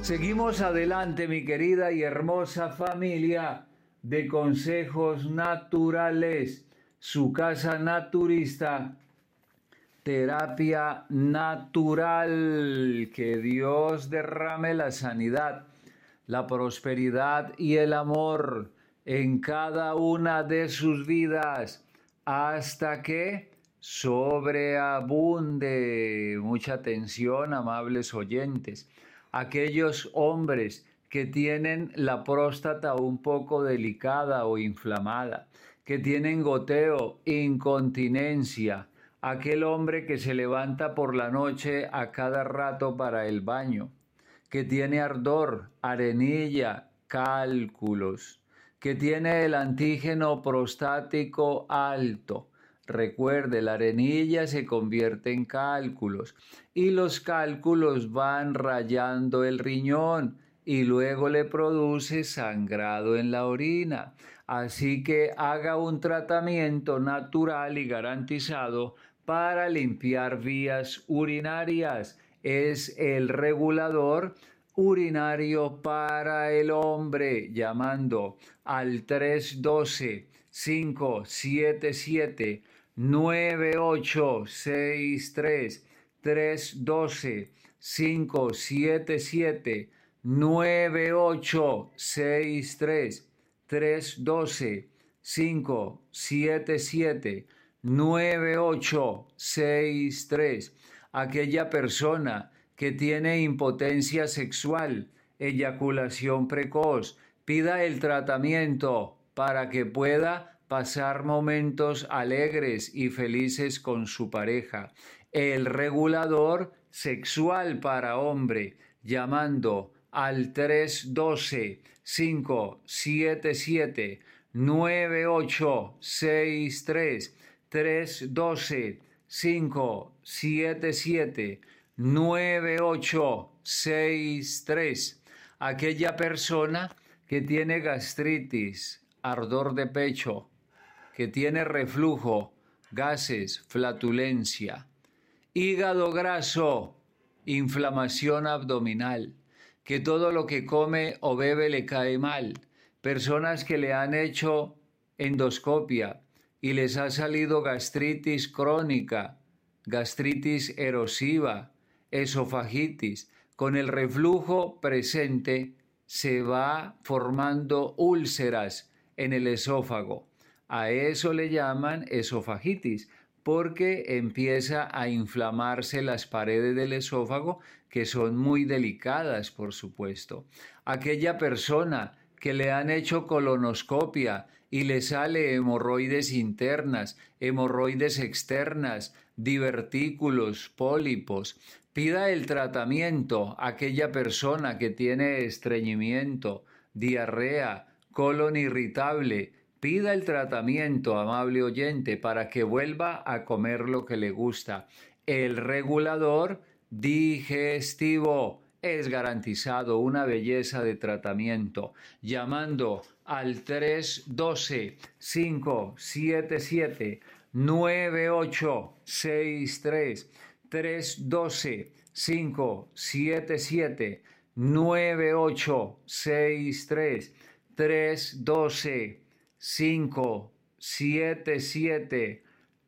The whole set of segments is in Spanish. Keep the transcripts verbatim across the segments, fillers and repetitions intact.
Seguimos adelante, mi querida y hermosa familia de Consejos Naturales, su casa naturista, terapia natural. Que Dios derrame la sanidad, la prosperidad y el amor en cada una de sus vidas hasta que sobreabunde. Mucha atención, amables oyentes. Aquellos hombres que tienen la próstata un poco delicada o inflamada, que tienen goteo, incontinencia, aquel hombre que se levanta por la noche a cada rato para el baño, que tiene ardor, arenilla, cálculos, que tiene el antígeno prostático alto. Recuerde, la arenilla se convierte en cálculos y los cálculos van rayando el riñón y luego le produce sangrado en la orina. Así que haga un tratamiento natural y garantizado para limpiar vías urinarias. Es el regulador urinario para el hombre, llamando al tres uno dos, cinco siete siete, nueve ocho seis tres, tres uno dos, cinco siete siete, nueve ocho seis tres, tres uno dos, cinco siete siete, nueve ocho seis tres. Aquella persona que tiene impotencia sexual, eyaculación precoz, pida el tratamiento para que pueda pasar momentos alegres y felices con su pareja. El regulador sexual para hombre, llamando al tres uno dos, cinco siete siete, nueve ocho seis tres, tres uno dos, cinco siete siete, nueve ocho seis tres. Aquella persona que tiene gastritis, ardor de pecho, que tiene reflujo, gases, flatulencia, hígado graso, inflamación abdominal, que todo lo que come o bebe le cae mal, personas que le han hecho endoscopia y les ha salido gastritis crónica, gastritis erosiva, esofagitis, con el reflujo presente se va formando úlceras en el esófago. A eso le llaman esofagitis, porque empieza a inflamarse las paredes del esófago, que son muy delicadas, por supuesto. Aquella persona que le han hecho colonoscopia y le sale hemorroides internas, hemorroides externas, divertículos, pólipos, pida el tratamiento. Aquella persona que tiene estreñimiento, diarrea, colon irritable, pida el tratamiento, amable oyente, para que vuelva a comer lo que le gusta. El regulador digestivo es garantizado, una belleza de tratamiento, llamando al tres uno dos, cinco siete siete, nueve ocho seis tres, tres uno dos, cinco siete siete, nueve ocho seis tres, tres uno dos, cinco siete siete,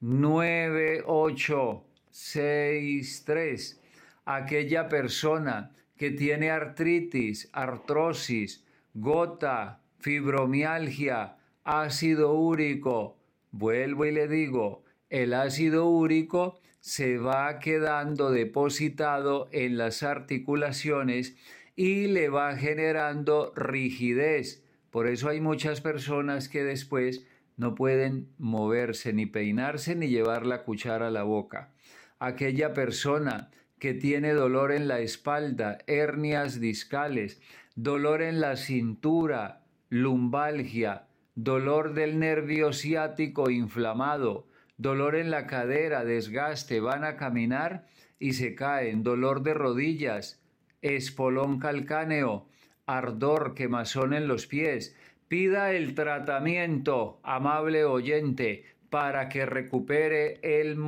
nueve ocho seis tres. Aquella persona que tiene artritis, artrosis, gota, fibromialgia, ácido úrico, vuelvo y le digo, el ácido úrico se va quedando depositado en las articulaciones y le va generando rigidez. Por eso hay muchas personas que después no pueden moverse, ni peinarse, ni llevar la cuchara a la boca. Aquella persona que tiene dolor en la espalda, hernias discales, dolor en la cintura, lumbalgia, dolor del nervio ciático inflamado, dolor en la cadera, desgaste, van a caminar y se caen, dolor de rodillas, espolón calcáneo, ardor, quemazón en los pies. Pida el tratamiento, amable oyente, para que recupere el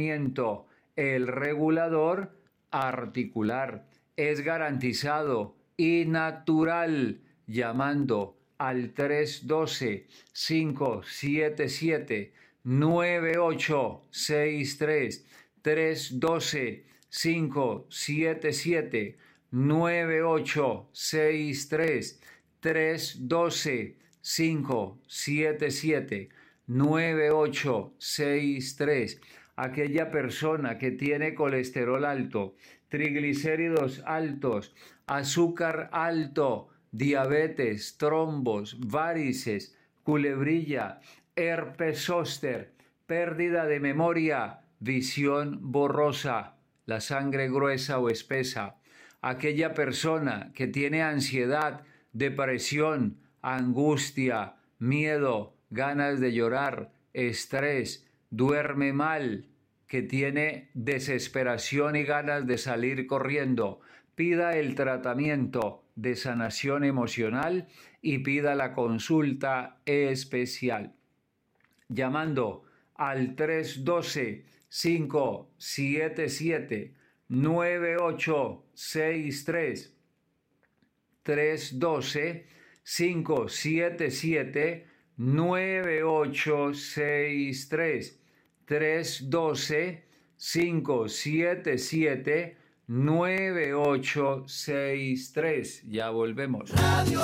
movimiento. El regulador articular es garantizado y natural, llamando al tres uno dos, cinco siete siete, nueve ocho seis tres, tres uno dos, cinco siete siete, nueve ocho seis tres, tres uno dos, cinco siete siete, nueve ocho seis tres. Aquella persona que tiene colesterol alto, triglicéridos altos, azúcar alto, diabetes, trombos, varices, culebrilla, herpes zóster, pérdida de memoria, visión borrosa, la sangre gruesa o espesa. Aquella persona que tiene ansiedad, depresión, angustia, miedo, ganas de llorar, estrés, duerme mal, que tiene desesperación y ganas de salir corriendo, pida el tratamiento de sanación emocional y pida la consulta especial. Llamando al tres uno dos, cinco siete siete, nueve ocho seis tres, tres uno dos, cinco siete siete, nueve ocho seis tres, tres uno dos, cinco siete siete, nueve ocho seis tres. Ya volvemos. Radio